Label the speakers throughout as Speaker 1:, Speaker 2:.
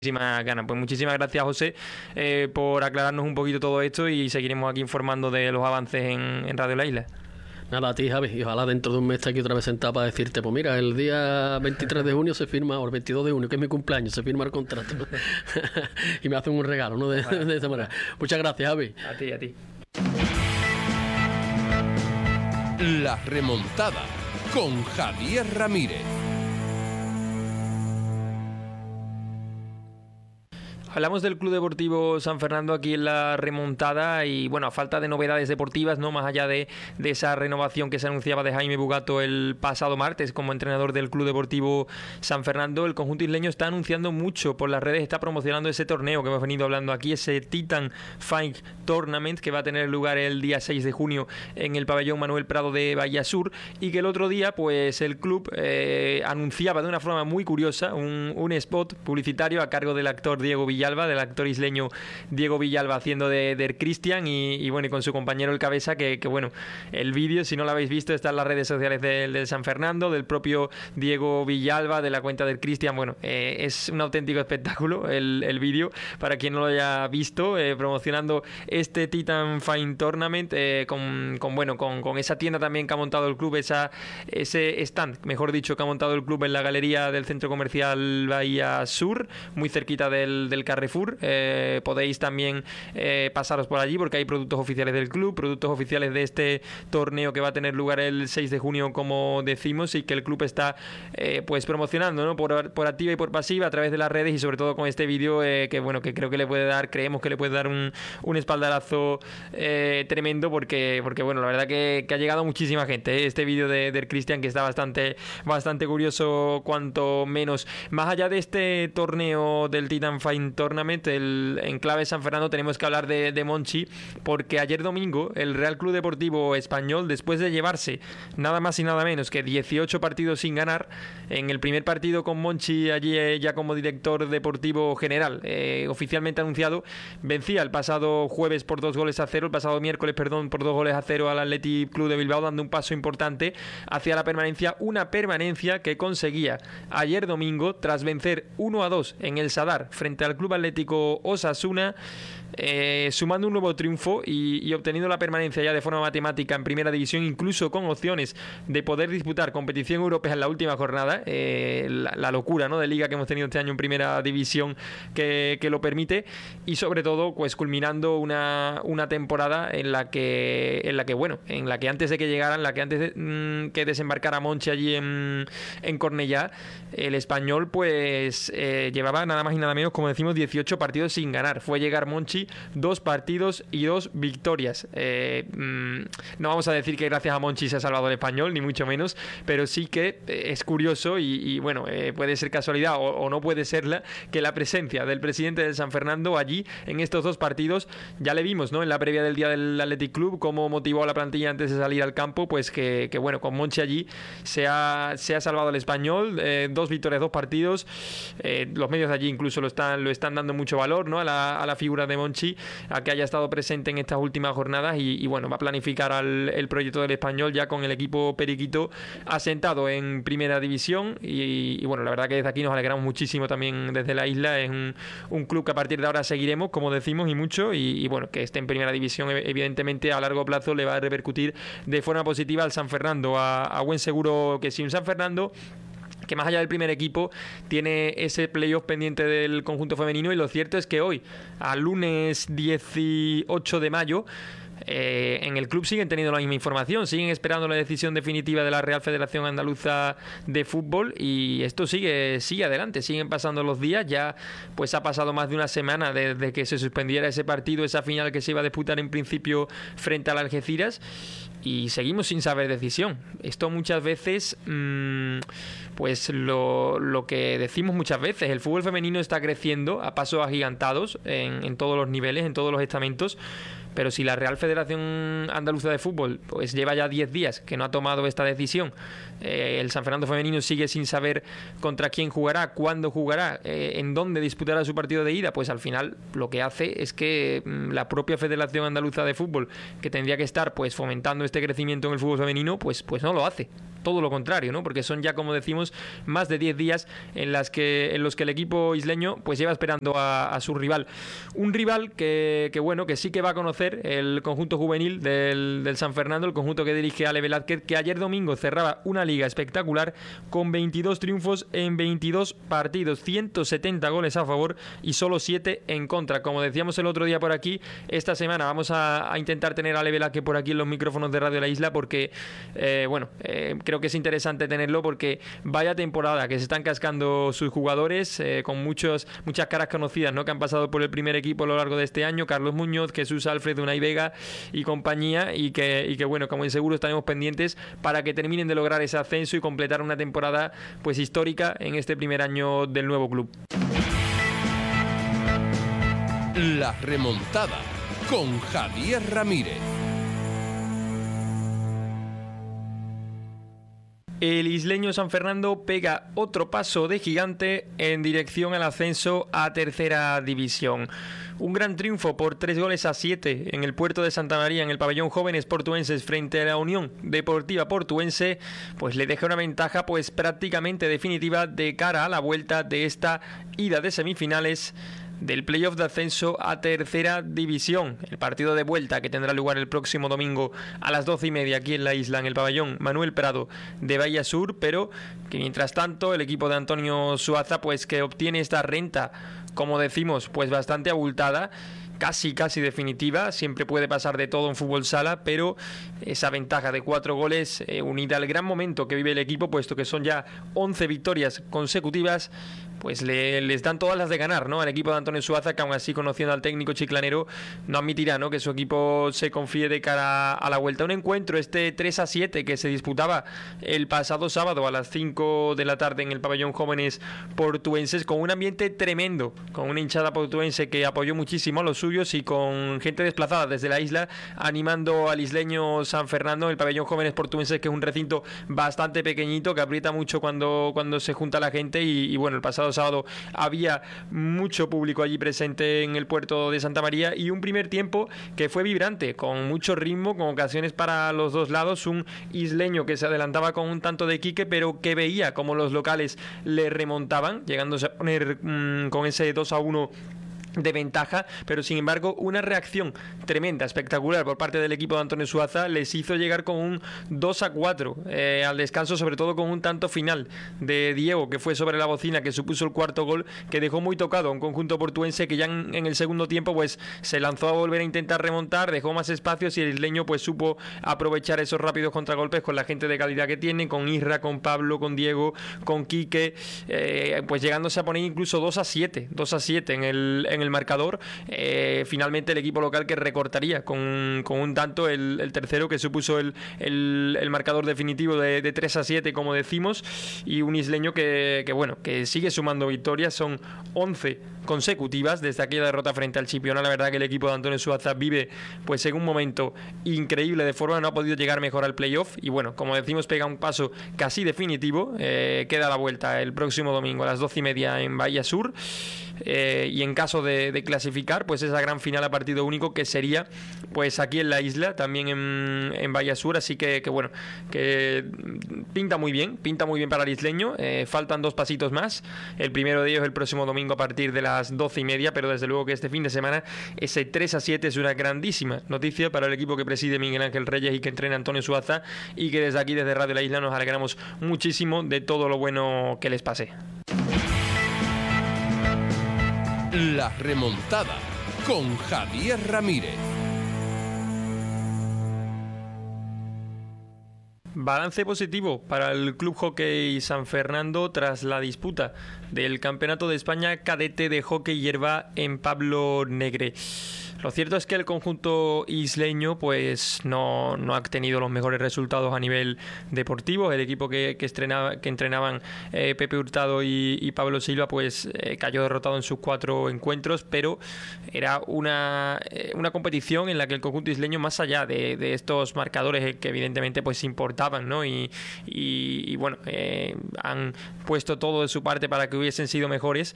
Speaker 1: Muchísimas ganas. Pues muchísimas gracias, José, por aclararnos un poquito todo esto y seguiremos aquí informando de los avances en Radio La Isla.
Speaker 2: Nada, a ti, Javi, y ojalá dentro de un mes esté aquí otra vez sentado para decirte, pues mira, el día 23 de junio se firma, o el 22 de junio, que es mi cumpleaños, se firma el contrato. Y me hacen un regalo, ¿no? De esa manera. Muchas gracias, Javi.
Speaker 1: A ti, a ti.
Speaker 3: La remontada con Javier Ramírez.
Speaker 1: Hablamos del Club Deportivo San Fernando aquí en la remontada y bueno, a falta de novedades deportivas, no más allá de esa renovación que se anunciaba de Jaime Bugato el pasado martes como entrenador del Club Deportivo San Fernando, el conjunto isleño está anunciando mucho por las redes, está promocionando ese torneo que hemos venido hablando aquí, ese Titan Fight Tournament que va a tener lugar el día 6 de junio en el pabellón Manuel Prado de Bahía Sur, y que el otro día pues el club anunciaba de una forma muy curiosa un spot publicitario a cargo del actor Diego Villalba, del actor isleño Diego Villalba, haciendo de Cristian y bueno, y con su compañero el Cabeza, que bueno, el vídeo, si no lo habéis visto, está en las redes sociales del San Fernando, del propio Diego Villalba, de la cuenta del Cristian. Bueno, es un auténtico espectáculo el vídeo, para quien no lo haya visto, promocionando este Titan Fight Tournament, con esa tienda también que ha montado el club, ese stand, mejor dicho, que ha montado el club en la galería del centro comercial Bahía Sur, muy cerquita del Carrefour. Podéis también pasaros por allí porque hay productos oficiales del club, productos oficiales de este torneo que va a tener lugar el 6 de junio, como decimos, y que el club está pues promocionando, ¿no? por activa y por pasiva a través de las redes, y sobre todo con este vídeo que creo que le puede dar, creemos que le puede dar un espaldarazo tremendo, porque bueno, la verdad que ha llegado muchísima gente, este vídeo del Cristian, que está bastante curioso, cuanto menos. Más allá de este torneo del Titan Fight Tournament, en clave San Fernando, tenemos que hablar de Monchi, porque ayer domingo el Real Club Deportivo Español, después de llevarse nada más y nada menos que 18 partidos sin ganar, en el primer partido con Monchi allí ya como director deportivo general, oficialmente anunciado, vencía el pasado jueves por 2-0, el pasado miércoles, perdón, por 2-0 al Athletic Club de Bilbao, dando un paso importante hacia la permanencia, una permanencia que conseguía ayer domingo tras vencer 1-2 en el Sadar frente al Club Atlético Osasuna, sumando un nuevo triunfo y obteniendo la permanencia ya de forma matemática en primera división, incluso con opciones de poder disputar competición europea en la última jornada. La locura, ¿no?, de liga que hemos tenido este año en primera división que lo permite, y sobre todo pues culminando una temporada en la que antes de que llegaran, que desembarcara Monchi allí en Cornellá, el Español pues llevaba nada más y nada menos, como decimos, 18 partidos sin ganar. Fue llegar Monchi, 2 partidos y 2 victorias. No vamos a decir que gracias a Monchi se ha salvado el Español, ni mucho menos, pero sí que es curioso y bueno, puede ser casualidad o no puede serla, que la presencia del presidente del San Fernando allí en estos 2 partidos, ya le vimos, ¿no?, en la previa del día del Athletic Club, cómo motivó a la plantilla antes de salir al campo, pues que bueno, con Monchi allí se ha salvado el Español, 2 victorias, 2 partidos. Los medios de allí incluso lo están dando mucho valor, ¿no?, a la figura de Monchi, a que haya estado presente en estas últimas jornadas, y bueno, va a planificar el proyecto del Español ya con el equipo periquito asentado en primera división, y bueno, la verdad que desde aquí nos alegramos muchísimo también desde la isla. Es un club que a partir de ahora seguiremos, como decimos, y mucho, y bueno, que esté en primera división evidentemente a largo plazo le va a repercutir de forma positiva al San Fernando, a buen seguro que sí. Un San Fernando que más allá del primer equipo tiene ese playoff pendiente del conjunto femenino, y lo cierto es que hoy, al lunes 18 de mayo, en el club siguen teniendo la misma información, siguen esperando la decisión definitiva de la Real Federación Andaluza de Fútbol, y esto sigue adelante, siguen pasando los días. Ya pues ha pasado más de una semana desde que se suspendiera ese partido, esa final que se iba a disputar en principio frente al Algeciras, y seguimos sin saber decisión. Esto muchas veces pues lo que decimos muchas veces, el fútbol femenino está creciendo a pasos agigantados en todos los niveles, en todos los estamentos, pero si la Real Federación Andaluza de Fútbol pues lleva ya 10 días que no ha tomado esta decisión, el San Fernando femenino sigue sin saber contra quién jugará, cuándo jugará, en dónde disputará su partido de ida, pues al final lo que hace es que la propia Federación Andaluza de Fútbol, que tendría que estar pues fomentando este crecimiento en el fútbol femenino, pues no lo hace. Todo lo contrario, ¿no? Porque son ya, como decimos, más de 10 días en los que el equipo isleño pues lleva esperando a su rival. Un rival que sí que va a conocer el conjunto juvenil del San Fernando, el conjunto que dirige Ale Velázquez, que ayer domingo cerraba una liga espectacular con 22 triunfos en 22 partidos, 170 goles a favor y solo 7 en contra. Como decíamos el otro día por aquí, esta semana vamos a intentar tener a Ale Velázquez por aquí en los micrófonos de Radio La Isla, porque creo que es interesante tenerlo, porque vaya temporada que se están cascando sus jugadores, con muchas caras conocidas, ¿no?, que han pasado por el primer equipo a lo largo de este año: Carlos Muñoz, Jesús Alfred, Unai Vega y compañía, y que bueno, como seguro estaremos pendientes para que terminen de lograr ese ascenso y completar una temporada pues histórica en este primer año del nuevo club.
Speaker 3: La remontada con Javier Ramírez.
Speaker 1: El isleño San Fernando pega otro paso de gigante en dirección al ascenso a tercera división. Un gran triunfo por 3-7 en el puerto de Santa María, en el pabellón Jóvenes Portuenses, frente a la Unión Deportiva Portuense, pues le deja una ventaja pues prácticamente definitiva de cara a la vuelta de esta ida de semifinales del playoff de ascenso a tercera división. El partido de vuelta, que tendrá lugar el próximo domingo a las 12:30 aquí en la isla, en el pabellón Manuel Prado de Bahía Sur, pero que mientras tanto el equipo de Antonio Suaza pues que obtiene esta renta, como decimos, pues bastante abultada, casi definitiva. Siempre puede pasar de todo en fútbol sala, pero esa ventaja de 4 goles, unida al gran momento que vive el equipo, puesto que son ya 11 victorias consecutivas, pues les dan todas las de ganar, ¿no?, al equipo de Antonio Suaza, que aún así, conociendo al técnico chiclanero, no admitirá, ¿no?, que su equipo se confíe de cara a la vuelta. Un encuentro, este 3-7, que se disputaba el pasado sábado a las 5 de la tarde en el pabellón Jóvenes Portuenses, con un ambiente tremendo, con una hinchada portuense que apoyó muchísimo a los suyos y con gente desplazada desde la isla animando al isleño San Fernando. El pabellón Jóvenes Portuenses, que es un recinto bastante pequeñito, que aprieta mucho cuando se junta la gente, y bueno, el pasado sábado había mucho público allí presente en el puerto de Santa María, y un primer tiempo que fue vibrante, con mucho ritmo, con ocasiones para los dos lados. Un isleño que se adelantaba con un tanto de Quique, pero que veía como los locales le remontaban, llegándose a poner con ese 2-1 de ventaja, pero sin embargo una reacción tremenda, espectacular por parte del equipo de Antonio Suaza les hizo llegar con un 2-4 al descanso, sobre todo con un tanto final de Diego, que fue sobre la bocina, que supuso el cuarto gol, que dejó muy tocado a un conjunto portuense que ya en el segundo tiempo pues se lanzó a volver a intentar remontar, dejó más espacios, y el isleño pues supo aprovechar esos rápidos contragolpes con la gente de calidad que tiene, con Isra, con Pablo, con Diego, con Quique, pues llegándose a poner incluso 2-7 en el marcador. Finalmente el equipo local que recortaría con un tanto el tercero, que supuso el marcador definitivo de 3-7, como decimos, y un isleño que sigue sumando victorias. Son 11 consecutivas desde aquella derrota frente al Chipiona. La verdad que el equipo de Antonio Suaza vive pues en un momento increíble de forma, no ha podido llegar mejor al playoff, y bueno, como decimos, pega un paso casi definitivo. Queda la vuelta el próximo domingo a las 12:30 en Bahía Sur, y en caso de clasificar, pues esa gran final a partido único, que sería pues aquí en la isla, también en Bahía Sur. Así que bueno, que pinta muy bien para el isleño. Faltan 2 pasitos más. El primero de ellos el próximo domingo a partir de las 12:30, pero desde luego que este fin de semana ese 3-7 es una grandísima noticia para el equipo que preside Miguel Ángel Reyes y que entrena Antonio Suaza, y que desde aquí, desde Radio La Isla, nos alegramos muchísimo de todo lo bueno que les pase.
Speaker 3: La remontada con Javier Ramírez.
Speaker 1: Balance positivo para el Club Hockey San Fernando tras la disputa del Campeonato de España cadete de hockey hierba en Pablo Negre. Lo cierto es que el conjunto isleño pues no ha tenido los mejores resultados a nivel deportivo. El equipo que entrenaban Pepe Hurtado y Pablo Silva pues cayó derrotado en sus 4 encuentros, pero era una competición en la que el conjunto isleño, más allá de estos marcadores que evidentemente pues importaban, ¿no? Y bueno, han puesto todo de su parte para que hubiesen sido mejores.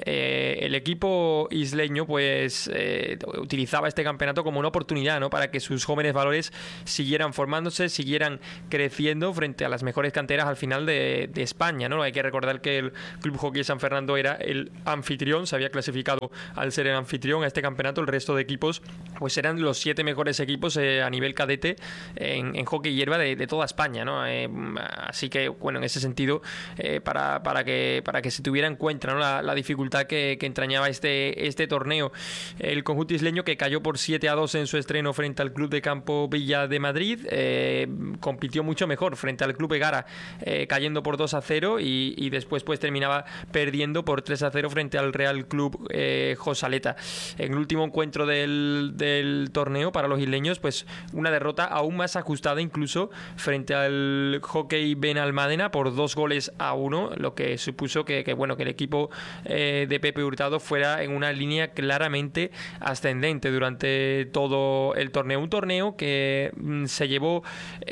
Speaker 1: El equipo isleño pues utilizaba este campeonato como una oportunidad, ¿no? Para que sus jóvenes valores siguieran formándose, siguieran creciendo frente a las mejores canteras al final de España, ¿no? Hay que recordar que el Club Hockey San Fernando era el anfitrión, se había clasificado al ser el anfitrión a este campeonato. El resto de equipos pues eran los 7 mejores equipos a nivel cadete en hockey hierba de toda España, ¿no? Así que bueno, en ese sentido para que se tuviera en cuenta, ¿no? la dificultad que entrañaba este torneo. El conjunto isleño, que cayó por 7-2 en su estreno frente al Club de Campo Villa de Madrid, compitió mucho mejor frente al Club Egara, cayendo por 2-0 y después pues terminaba perdiendo por 3-0 frente al Real Club Josaleta. En el último encuentro del torneo para los isleños, pues una derrota aún más ajustada incluso frente al Hockey Benalmádena por 2-1, lo que supuso que el equipo de Pepe Hurtado fuera en una línea claramente ascendente durante todo el torneo. Un torneo que se llevó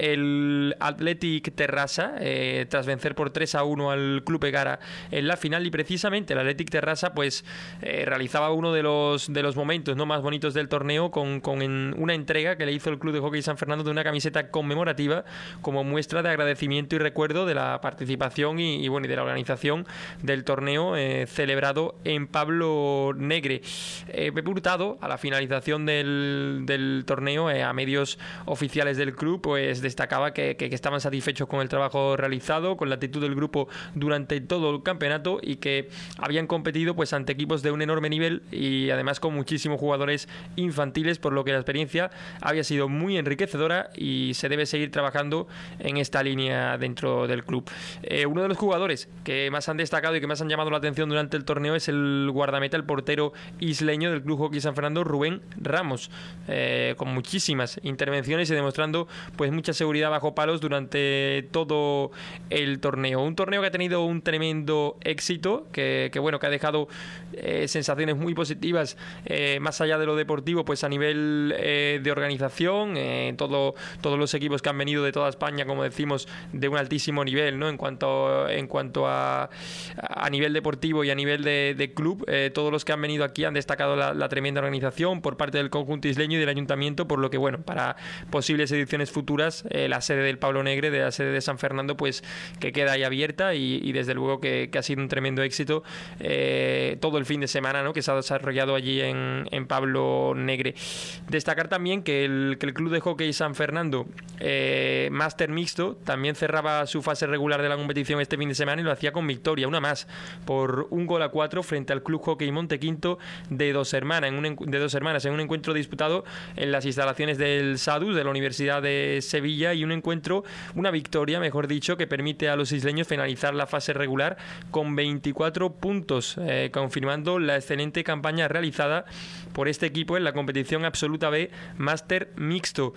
Speaker 1: el Athletic Terrassa tras vencer por 3-1 al Club Egara en la final, y precisamente el Athletic Terrassa pues realizaba uno de los momentos, ¿no?, más bonitos del torneo con una entrega que le hizo el Club de Hockey San Fernando de una camiseta conmemorativa como muestra de agradecimiento y recuerdo de la participación y de la organización del torneo celebrado en Pablo Negre. Pepe Hurtado, a la finalización del torneo, a medios oficiales del club, pues destacaba que estaban satisfechos con el trabajo realizado, con la actitud del grupo durante todo el campeonato, y que habían competido pues ante equipos de un enorme nivel y además con muchísimos jugadores infantiles, por lo que la experiencia había sido muy enriquecedora y se debe seguir trabajando en esta línea dentro del club. Uno de los jugadores que más han destacado y que más han llamado la atención durante el torneo es el guardameta, el portero isleño del Club Hockey San Fernando, Rubén Ramos, con muchísimas intervenciones y demostrando pues mucha seguridad bajo palos durante todo el torneo. Un torneo que ha tenido un tremendo éxito, que ha dejado sensaciones muy positivas, más allá de lo deportivo, pues a nivel de organización, todos los equipos que han venido de toda España, como decimos, de un altísimo nivel, ¿no? En cuanto a nivel deportivo y a nivel de club, todos los que han venido aquí han destacado la tremenda organización por parte del conjunto isleño y del ayuntamiento, por lo que para posibles ediciones futuras, la sede del Pablo Negre, de la sede de San Fernando, pues que queda ahí abierta y desde luego que ha sido un tremendo éxito todo el fin de semana, ¿no?, que se ha desarrollado allí en Pablo Negre. Destacar también que el Club de Hockey San Fernando, máster mixto, también cerraba su fase regular de la competición este fin de semana y lo hacía con victoria, una más, por 1-4 frente al Club Hockey Montequinto de Dos Hermanas, en un encuentro disputado en las instalaciones del SADUS de la Universidad de Sevilla, y una victoria, mejor dicho, que permite a los isleños finalizar la fase regular con 24 puntos, confirmando la excelente campaña realizada por este equipo en la competición absoluta B máster mixto.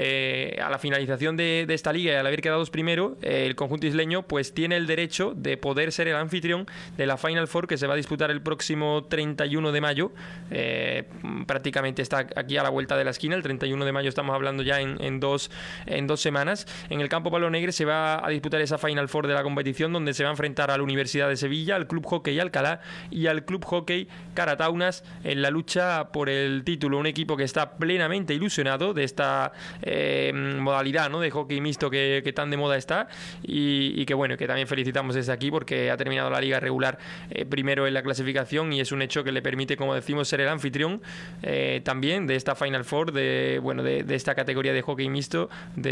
Speaker 1: A la finalización de esta liga y al haber quedado primero, el conjunto isleño pues tiene el derecho de poder ser el anfitrión de la Final Four, que se va a disputar el próximo 31 de mayo. Prácticamente está aquí a la vuelta de la esquina. El 31 de mayo estamos hablando ya en dos semanas. En el campo Pablo Negre se va a disputar esa Final Four de la competición, donde se va a enfrentar a la Universidad de Sevilla, al Club Hockey Alcalá y al Club Hockey Carataunas en la lucha por el título. Un equipo que está plenamente ilusionado de esta modalidad, ¿no?, de hockey mixto que tan de moda está, y que también felicitamos desde aquí porque ha terminado la liga regular primero en la clasificación, y es un hecho que le permite, como decimos, ser el anfitrión también de esta Final Four de esta categoría de hockey mixto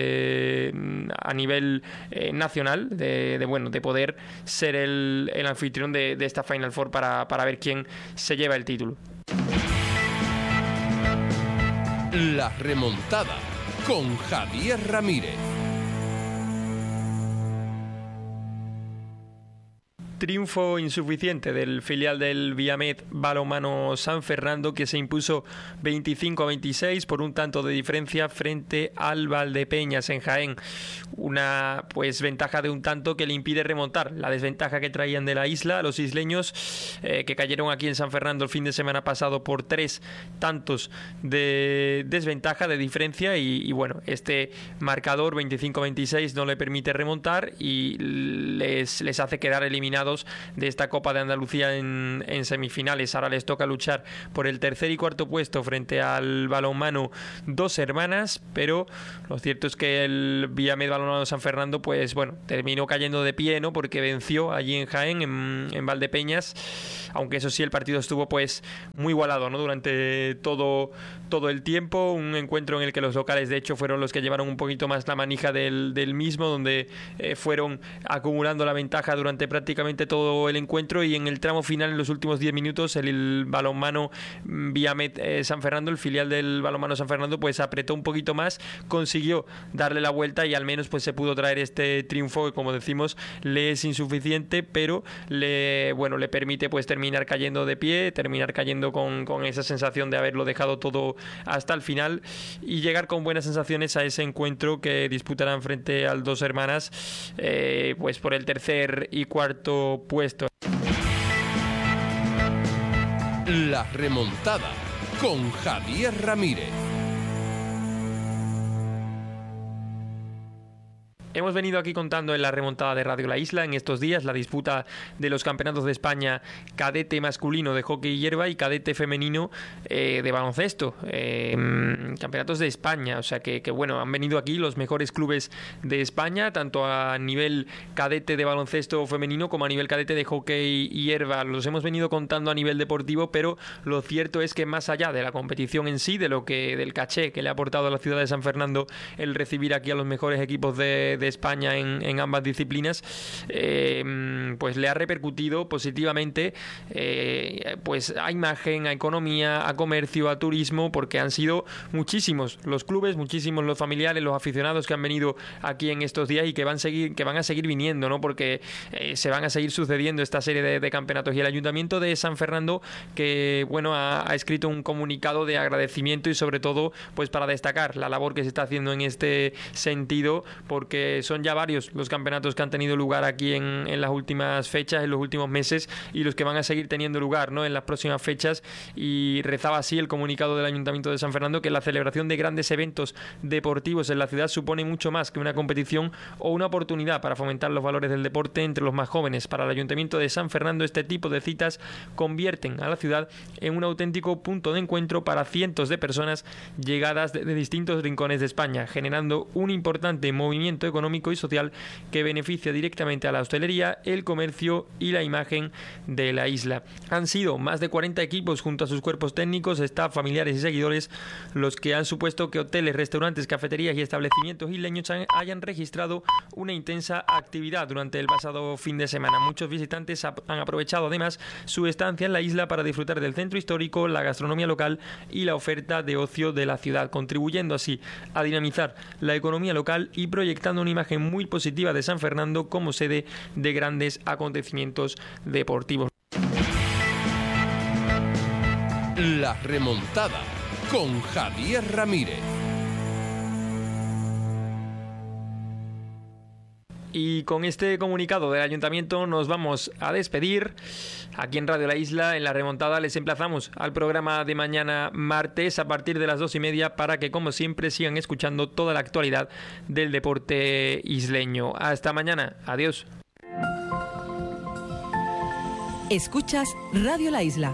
Speaker 1: a nivel nacional, de poder ser el anfitrión de esta Final Four para ver quién se lleva el título.
Speaker 3: La remontada con Javier Ramírez.
Speaker 1: Triunfo insuficiente del filial del Viamed Balonmano San Fernando, que se impuso 25-26 por un tanto de diferencia frente al Valdepeñas en Jaén. Una ventaja de un tanto que le impide remontar la desventaja que traían de la isla los isleños, que cayeron aquí en San Fernando el fin de semana pasado por 3 tantos de desventaja, de diferencia, y bueno, este marcador 25-26 no le permite remontar y les hace quedar eliminados de esta Copa de Andalucía en semifinales. Ahora les toca luchar por el tercer y cuarto puesto frente al balonmano Dos Hermanas, pero lo cierto es que el Viamed Balonmano San Fernando terminó cayendo de pie, ¿no? Porque venció allí en Jaén, en Valdepeñas, aunque eso sí, el partido estuvo muy igualado, ¿no? Durante todo el tiempo, un encuentro en el que los locales de hecho fueron los que llevaron un poquito más la manija del mismo, donde fueron acumulando la ventaja durante prácticamente todo el encuentro, y en el tramo final, en los últimos 10 minutos, el balonmano Viamed San Fernando, el filial del balonmano San Fernando, apretó un poquito más, consiguió darle la vuelta y al menos se pudo traer este triunfo que, como decimos, le es insuficiente, pero le permite terminar cayendo de pie, terminar cayendo con esa sensación de haberlo dejado todo hasta el final y llegar con buenas sensaciones a ese encuentro que disputarán frente al Dos Hermanas, por el tercer y cuarto puesto.
Speaker 3: La remontada con Javier Ramírez.
Speaker 1: Hemos venido aquí contando en la remontada de Radio La Isla en estos días la disputa de los campeonatos de España cadete masculino de hockey y hierba y cadete femenino de baloncesto. Campeonatos de España, o sea que han venido aquí los mejores clubes de España, tanto a nivel cadete de baloncesto femenino como a nivel cadete de hockey y hierba. Los hemos venido contando a nivel deportivo, pero lo cierto es que más allá de la competición en sí, del caché que le ha aportado a la ciudad de San Fernando el recibir aquí a los mejores equipos de España en ambas disciplinas, le ha repercutido positivamente a imagen, a economía, a comercio, a turismo, porque han sido muchísimos los clubes, muchísimos los familiares, los aficionados que han venido aquí en estos días y que van a seguir viniendo, ¿no? Porque se van a seguir sucediendo esta serie de campeonatos, y el Ayuntamiento de San Fernando ha escrito un comunicado de agradecimiento y sobre todo para destacar la labor que se está haciendo en este sentido, porque son ya varios los campeonatos que han tenido lugar aquí en las últimas fechas, en los últimos meses, y los que van a seguir teniendo lugar, ¿no?, en las próximas fechas. Y rezaba así el comunicado del Ayuntamiento de San Fernando, que la celebración de grandes eventos deportivos en la ciudad supone mucho más que una competición o una oportunidad para fomentar los valores del deporte entre los más jóvenes. Para el Ayuntamiento de San Fernando, este tipo de citas convierten a la ciudad en un auténtico punto de encuentro para cientos de personas llegadas de distintos rincones de España, generando un importante movimiento económico y social que beneficia directamente a la hostelería, el comercio y la imagen de la isla. Han sido más de 40 equipos junto a sus cuerpos técnicos, staff, familiares y seguidores los que han supuesto que hoteles, restaurantes, cafeterías y establecimientos isleños hayan registrado una intensa actividad durante el pasado fin de semana. Muchos visitantes han aprovechado además su estancia en la isla para disfrutar del centro histórico, la gastronomía local y la oferta de ocio de la ciudad, contribuyendo así a dinamizar la economía local y proyectando una imagen muy positiva de San Fernando como sede de grandes acontecimientos deportivos.
Speaker 3: La remontada con Javier Ramírez.
Speaker 1: Y con este comunicado del Ayuntamiento nos vamos a despedir. Aquí en Radio La Isla, en La Remontada, les emplazamos al programa de mañana martes a partir de las 2:30 para que, como siempre, sigan escuchando toda la actualidad del deporte isleño. Hasta mañana. Adiós.
Speaker 4: Escuchas Radio La Isla.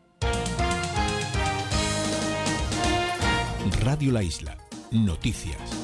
Speaker 5: Radio La Isla. Noticias.